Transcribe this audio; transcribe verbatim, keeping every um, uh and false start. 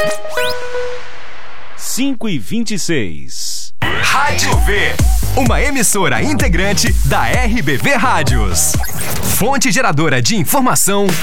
cinco e vinte e seis. Rádio V, uma emissora integrante da R B V Rádios. Fonte geradora de informação